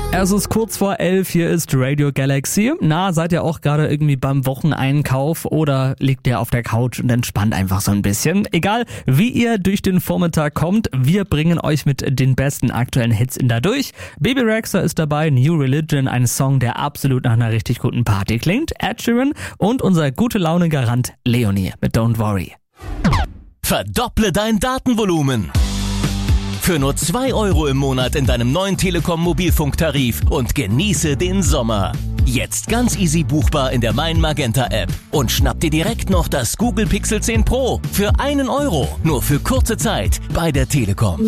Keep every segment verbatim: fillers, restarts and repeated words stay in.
Es ist kurz vor elf, hier ist Radio Galaxy. Na, seid ihr auch gerade irgendwie beim Wocheneinkauf oder liegt ihr auf der Couch und entspannt einfach so ein bisschen? Egal, wie ihr durch den Vormittag kommt, wir bringen euch mit den besten aktuellen Hits in da durch. Baby Rexha ist dabei, New Religion, ein Song, der absolut nach einer richtig guten Party klingt, Ed Sheeran und unser Gute-Laune-Garant Leonie mit Don't Worry. Verdopple dein Datenvolumen. Für nur zwei Euro im Monat in deinem neuen Telekom-Mobilfunktarif und genieße den Sommer. Jetzt ganz easy buchbar in der Mein Magenta App. Und schnapp dir direkt noch das Google Pixel zehn Pro für einen Euro. Nur für kurze Zeit bei der Telekom.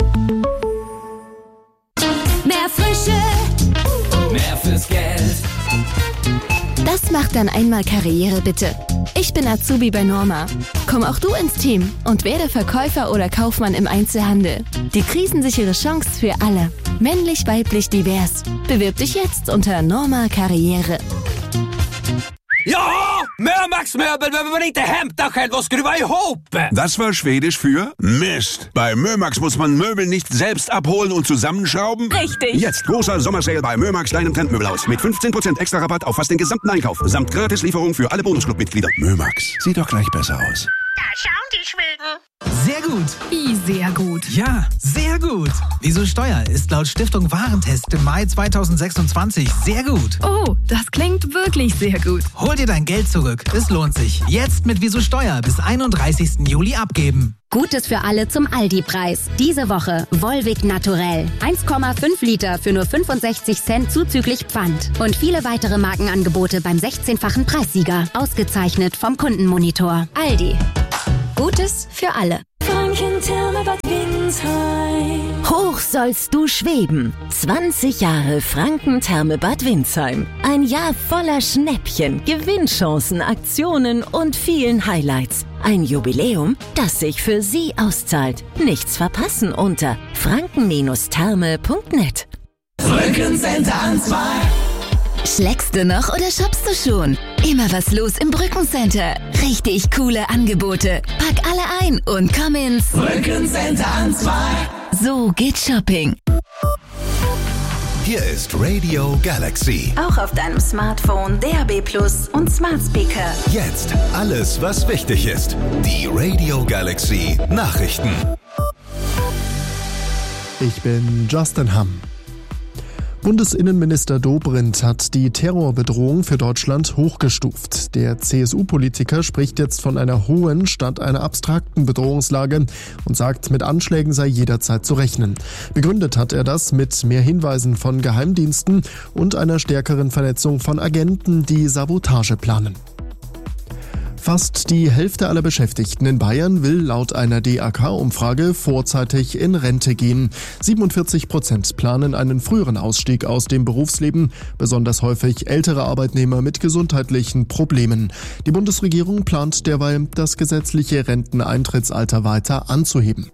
Mehr Frische, mehr fürs Geld. Das macht dann einmal Karriere, bitte. Ich bin Azubi bei Norma. Komm auch du ins Team und werde Verkäufer oder Kaufmann im Einzelhandel. Die krisensichere Chance für alle. Männlich, weiblich, divers. Bewirb dich jetzt unter Norma Karriere. Ja, Mörmax Möbel behöver man inte hämta själv och skruva ihop. Das war Schwedisch für Mist. Bei Mörmax muss man Möbel nicht selbst abholen und zusammenschrauben. Richtig. Jetzt großer Sommersale bei Mörmax, deinem Trendmöbelhaus. Mit fünfzehn Prozent extra Rabatt auf fast den gesamten Einkauf. Samt Gratislieferung für alle Bonusclub-Mitglieder. Mörmax, sieht doch gleich besser aus. Da schauen die Schweden. Sehr gut. Wie sehr gut? Ja, sehr gut. Wieso Steuer ist laut Stiftung Warentest im Mai zweitausendsechsundzwanzig sehr gut. Oh, das klingt wirklich sehr gut. Hol dir dein Geld zurück. Es lohnt sich. Jetzt mit Wieso Steuer bis einunddreißigsten Juli abgeben. Gutes für alle zum Aldi-Preis. Diese Woche Volvic Naturell. eins Komma fünf Liter für nur fünfundsechzig Cent zuzüglich Pfand. Und viele weitere Markenangebote beim sechzehnfachen Preissieger. Ausgezeichnet vom Kundenmonitor. Aldi. Gutes für alle. Franken-Therme Bad Windsheim. Hoch sollst du schweben. zwanzig Jahre Franken-Therme Bad Windsheim. Ein Jahr voller Schnäppchen, Gewinnchancen, Aktionen und vielen Highlights. Ein Jubiläum, das sich für Sie auszahlt. Nichts verpassen unter franken Therme punkt net. Brückencenter zwei. Schlägst du noch oder shoppst du schon? Immer was los im Brückencenter. Richtig coole Angebote. Pack alle ein und komm ins Brückencenter zwei. So geht Shopping. Hier ist Radio Galaxy. Auch auf deinem Smartphone, D A B Plus und Smart Speaker. Jetzt alles, was wichtig ist. Die Radio Galaxy Nachrichten. Ich bin Justin Hamm. Bundesinnenminister Dobrindt hat die Terrorbedrohung für Deutschland hochgestuft. Der C S U-Politiker spricht jetzt von einer hohen statt einer abstrakten Bedrohungslage und sagt, mit Anschlägen sei jederzeit zu rechnen. Begründet hat er das mit mehr Hinweisen von Geheimdiensten und einer stärkeren Vernetzung von Agenten, die Sabotage planen. Fast die Hälfte aller Beschäftigten in Bayern will laut einer D A K-Umfrage vorzeitig in Rente gehen. siebenundvierzig Prozent planen einen früheren Ausstieg aus dem Berufsleben, besonders häufig ältere Arbeitnehmer mit gesundheitlichen Problemen. Die Bundesregierung plant derweil, das gesetzliche Renteneintrittsalter weiter anzuheben.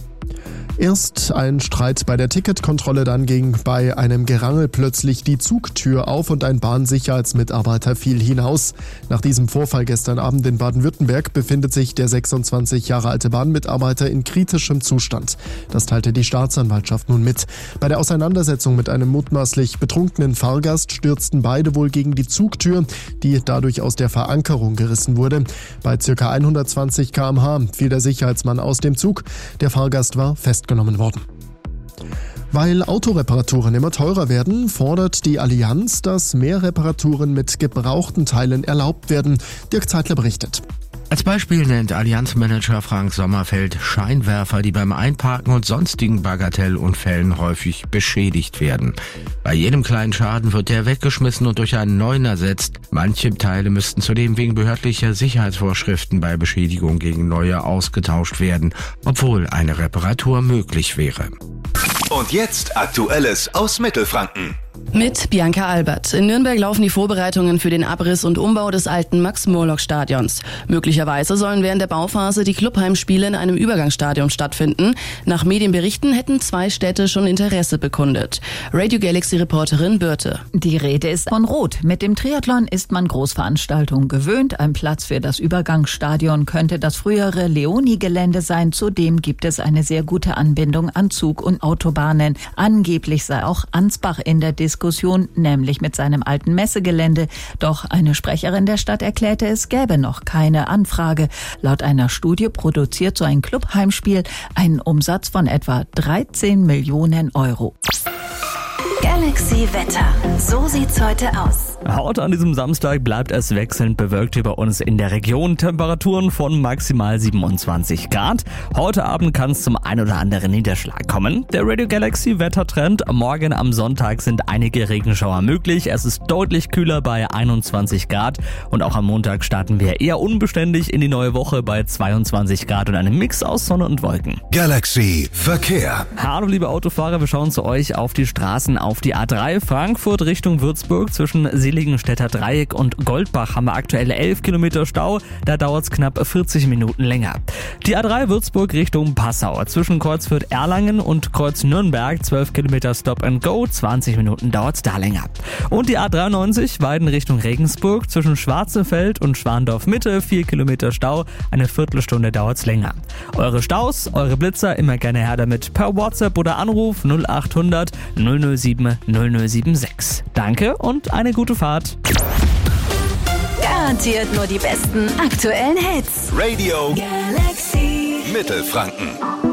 Erst ein Streit bei der Ticketkontrolle, dann ging bei einem Gerangel plötzlich die Zugtür auf und ein Bahnsicherheitsmitarbeiter fiel hinaus. Nach diesem Vorfall gestern Abend in Baden-Württemberg befindet sich der sechsundzwanzig Jahre alte Bahnmitarbeiter in kritischem Zustand. Das teilte die Staatsanwaltschaft nun mit. Bei der Auseinandersetzung mit einem mutmaßlich betrunkenen Fahrgast stürzten beide wohl gegen die Zugtür, die dadurch aus der Verankerung gerissen wurde. Bei ca. hundertzwanzig Kilometer pro Stunde fiel der Sicherheitsmann aus dem Zug. Der Fahrgast war festgenommen worden. Weil Autoreparaturen immer teurer werden, fordert die Allianz, dass mehr Reparaturen mit gebrauchten Teilen erlaubt werden. Dirk Zeitler berichtet. Als Beispiel nennt Allianzmanager Frank Sommerfeld Scheinwerfer, die beim Einparken und sonstigen Bagatellunfällen häufig beschädigt werden. Bei jedem kleinen Schaden wird der weggeschmissen und durch einen neuen ersetzt. Manche Teile müssten zudem wegen behördlicher Sicherheitsvorschriften bei Beschädigung gegen neue ausgetauscht werden, obwohl eine Reparatur möglich wäre. Und jetzt Aktuelles aus Mittelfranken. Mit Bianca Albert. In Nürnberg laufen die Vorbereitungen für den Abriss und Umbau des alten Max-Morlock-Stadions. Möglicherweise sollen während der Bauphase die Clubheimspiele in einem Übergangsstadion stattfinden. Nach Medienberichten hätten zwei Städte schon Interesse bekundet. Radio Galaxy-Reporterin Birte. Die Rede ist von Rot. Mit dem Triathlon ist man Großveranstaltungen gewöhnt. Ein Platz für das Übergangsstadion könnte das frühere Leoni-Gelände sein. Zudem gibt es eine sehr gute Anbindung an Zug- und Autobahnen. Angeblich sei auch Ansbach in der Dis Diskussion, nämlich mit seinem alten Messegelände. Doch eine Sprecherin der Stadt erklärte, es gäbe noch keine Anfrage. Laut einer Studie produziert so ein Clubheimspiel einen Umsatz von etwa dreizehn Millionen Euro. Galaxy Wetter. So sieht's heute aus. Heute an diesem Samstag bleibt es wechselnd bewölkt über uns in der Region. Temperaturen von maximal siebenundzwanzig Grad. Heute Abend kann es zum ein oder anderen Niederschlag kommen. Der Radio Galaxy Wettertrend. Morgen am Sonntag sind einige Regenschauer möglich. Es ist deutlich kühler bei einundzwanzig Grad. Und auch am Montag starten wir eher unbeständig in die neue Woche bei zweiundzwanzig Grad und einem Mix aus Sonne und Wolken. Galaxy Verkehr. Hallo liebe Autofahrer, wir schauen zu euch auf die Straßen auf die A drei. Frankfurt Richtung Würzburg zwischen Seligenstädter Dreieck und Goldbach haben wir aktuell elf Kilometer Stau. Da dauert es knapp vierzig Minuten länger. Die A drei Würzburg Richtung Passau zwischen Kreuz Fürth-Erlangen und Kreuz Nürnberg zwölf Kilometer Stop and Go. zwanzig Minuten dauert es da länger. Und die A dreiundneunzig Weiden Richtung Regensburg zwischen Schwarzefeld und Schwandorf Mitte. vier Kilometer Stau. Eine Viertelstunde dauert es länger. Eure Staus, eure Blitzer immer gerne her damit per WhatsApp oder Anruf null acht hundert null null sieben null null sieben sechs. Danke und eine gute Fahrt. Garantiert nur die besten aktuellen Hits. Radio Galaxy Mittelfranken.